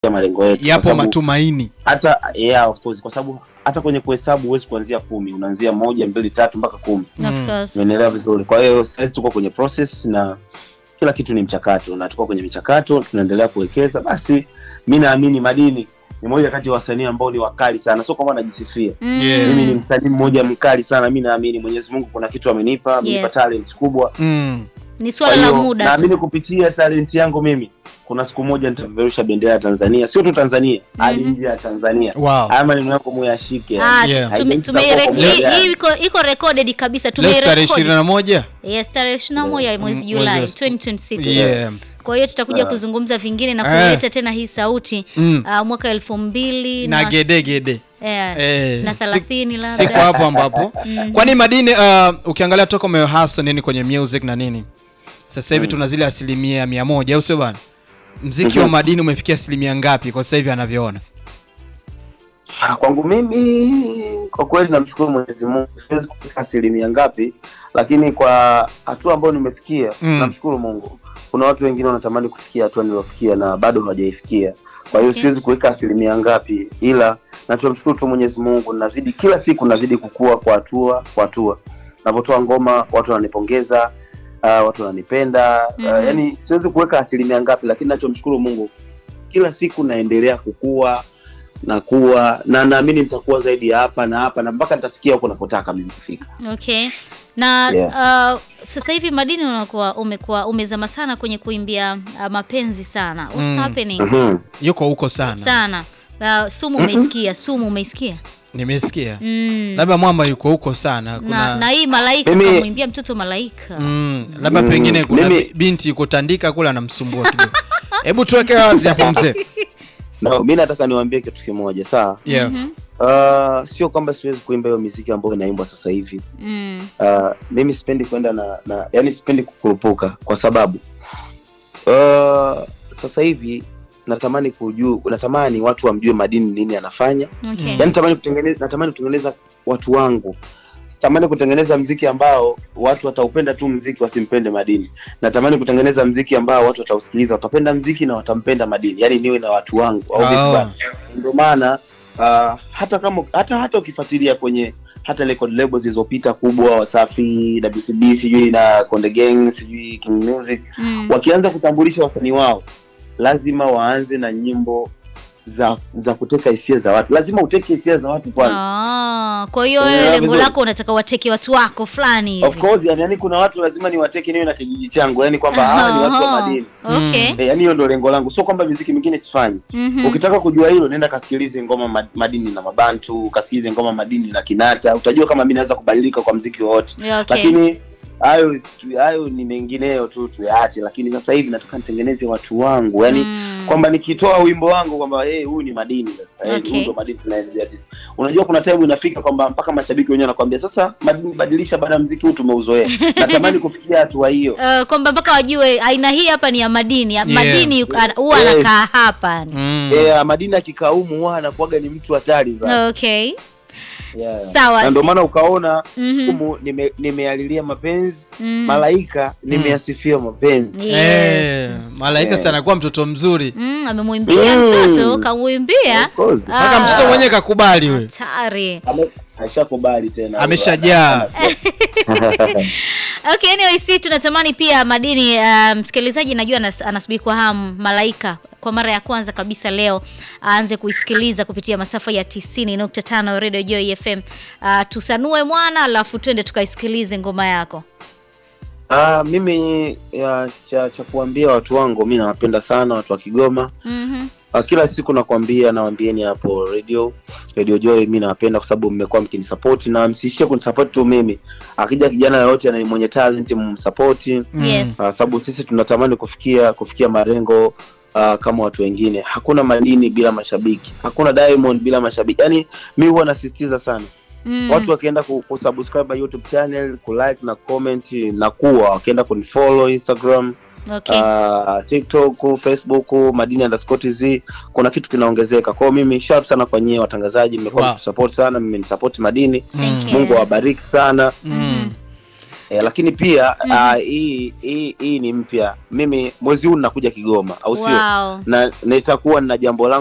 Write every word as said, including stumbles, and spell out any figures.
malengo yetu. Yapo matumaini. Hata yeah of course, kwa sababu hata kwenye kuhesabu huwezi kuanzia kumi, unaanzia moja, mbili, tatu mpaka kumi. Of course. Umeelewa vizuri. Kwa hiyo sasa tuko kwenye process na kila kitu ni mchakato, na tuko kwenye michakato, tunaendelea kuwekeza. Basi mimi naamini Madini ni moja kati ya wasanii ambao ni wakali sana. Sio kwamba najisifia. Mm. Yeah. Mimi ni msanii mmoja mkali sana. Mimi naamini Mwenyezi Mungu kuna kitu amenipa, amenipa Yes. talent kubwa. Mm. Ni swala la muda tu. Naamini kupitia talent yangu mimi kuna siku moja nitapeperusha bendera ya Tanzania, sio tu Tanzania, hadi nje ya Tanzania. Wow. Haya maneno yako muyashike. Ah, Yeah. tume tume hii iko iko recorded kabisa, tume Leo tarehe ishirini record. na moja Yes, tarehe ishirini na moja mwezi Julai Mwezi wa- twenty twenty-six. Yeah. Kwa hiyo tutakuja kuzungumza vingine na Eh. kuleta tena hii sauti Mm. uh, mwaka elfu mbili Na gede gede. eh, Eh, na thelathini si- labda. Siko hapo ambapo. Kwani Madini uh, ukiangalia toka umehustle nini kwenye music na nini? Sasa hivi tuna zile asilimia mia moja au sio bwana? Mziki wa Madini umefikia asilimia ngapi kwa sasa hivi anavyoona? Kwangu mimi kwa kweli namshukuru Mwenyezi Mungu. Siwezi kufika asilimia ngapi, lakini kwa hatua ambayo nimefikia Mm. namshukuru Mungu. Kuna watu wengine wanatamani kufikia hatua niliyofikia na bado hawajaifikia. Kwa hiyo Okay. siwezi kuweka asilimia ngapi, ila na tunamshukuru tu Mwenyezi Mungu. Nazidi kila siku nazidi kukua kwa hatua kwa hatua. Ninapotoa ngoma watu wananipongeza, uh, watu wananipenda. Uh, Mhm. yani siwezi kuweka asilimia ngapi, lakini nachomshukuru Mungu kila siku naendelea kukua na kuwa na naamini nitakuwa zaidi ya hapa na hapa na mpaka nitafikia huko napotaka mimi kufika. Okay. Na Yeah. uh, sasa hivi Madini unakuwa umekuwa umezama sana kwenye kuimbia uh, mapenzi sana. What's Mm. happening? Mhm. Yuko huko sana. Sana. Uh, Sumu umeisikia, Sumu umeisikia? Nimesikia. Mm. Labda Mwamba yuko huko sana. Na, Kuna na hii Malaika Mimi- kamwimbia mtoto Malaika. mm, labda Mm, pengine kuna mimi- binti yuko Tandika kule anamsumbua kidogo. Hebu tuweke wazi hapo mzee. No, mimi nataka niwaambie kitu kimoja, sawa? Yeah. Mhm. Uh, sio kwamba siwezi kuimba hiyo muziki ambayo inaimbwa sasa hivi. Mm. Uh, mimi sipendi kwenda na, na yani sipendi kukurupuka kwa sababu uh, sasa hivi natamani kujua, natamani watu wamjue Madini nini anafanya. Okay. Yaani natamani kutengeneza natamani kutengeneza watu wangu. Natamani kutengeneza mziki ambao watu wataupenda tu mziki, wasimpende Madini. Natamani kutengeneza mziki ambao watu watausikiliza, watapenda mziki na watampenda Madini. Yaani niwe na watu wangu au vipi Oh. bwana. Ndio maana uh, hata kama hata hata ukifuatilia kwenye hata record labels zilizopita kubwa, Wasafi, W C B, sijui na Konde Gang, sijui King Music, Mm. wakianza kutambulisha wasanii wao lazima waanze na nyimbo za za kuteka hisia za watu. Lazima uteke hisia za watu kwanza. Ah, kwa hiyo Yeah, wewe lengo vizuri. lako unataka wateke watu wako fulani hivi. Of course, yani, yani kuna watu lazima niwateke niwe na kijiji changu, yani kwamba hawa ni watu wa Madini. Okay. Eh, yani hiyo ndio lengo langu. Sio kwamba muziki mwingine sifanyi. Mhm. Ukitaka kujua hilo nenda kasikilize ngoma Ma- Madini na Mabantu, kasikilize ngoma Madini na Kinata, utajua kama mimi naweza kubadilika kwa muziki wote. Yeah, okay. Lakini hayo hayo ni mengineyo tu tuyaache, lakini sasa hivi nataka nitengeneze watu wangu. Yaani Mm. kwamba nikitoa wimbo wangu kwamba eh hey, huyu ni Madini sasa. Eh, Okay. huyu ndo Madini tunaendelea sisi. Unajua kuna time inafika kwamba mpaka mashabiki wenyewe wanakuambia sasa Madini badilisha, baada ya muziki huu tumeuzoea. Natamani kufikia hatua hiyo. Uh, kwamba mpaka wajue aina hii hapa ni ya Madini. Ya Yeah. Madini yuko- ana- huwa Yes. anakaa hapa. Mm. Eh, Madini akikaumu huwa anakuaga ni mtu hatari sana. Okay. Yeah. Sawa. Na ndio si- maana ukaona Mhm. humu nime- nimealilia mapenzi, Mm. Malaika nimeasifia mapenzi. Yes. Eh, Malaika Eh. sana kuwa mtoto mzuri. Mm, amemwimbia Mm. mtoto, kamwimbia. Of course. Ah. Mpaka mtoto mwenyewe kakubali wewe. Hatari. Ame- Ashakubali tena. Ameshajaa. Okay, anyway, si tunatamani pia Madini, uh, msikilizaji najua anas, anasubiri kwa hamu Malaika kwa mara ya kwanza kabisa leo aanze kuisikiliza kupitia masafa ya tisini nukta tano Radio Joy F M. Uh, tusanue mwana alafu twende tukaisikilize ngoma yako. Ah, mimi ya, cha, cha kuambia watu wangu, mimi nawapenda sana watu wa Kigoma. Mhm. Ah, kila siku nakwambia, nawaambieni hapo radio Radio Joy, mimi nawapenda kwa sababu mmekuwa mkinisupport na msishie kunisupport tu mimi. Akija kijana yote ana mwenye talent mumsupport. Yes. Uh, sababu sisi tunatamani kufikia kufikia malengo uh, kama watu wengine. Hakuna Madini bila mashabiki, hakuna Diamond bila mashabiki. Yaani mimi huwa nasisitiza sana Mm. watu wakienda ku, ku subscribe YouTube channel, ku like na comment na kuwa wakienda kunifollow Instagram, Okay. uh, TikTok, Facebook Madini underscore tz, kuna kitu kinaongezeka. Kwa hiyo mimi sharp sana kwa nyie watangazaji, mmekuwa Wow. mkisupport sana, mimi ni support Madini. Thank you. Mungu awabariki sana. Mm. Eh, lakini pia Mhm. ah, hii hii hii ni mpya. Mimi mwezi huu ninakuja Kigoma, au sio? Wow. Na nitakuwa na jambo langu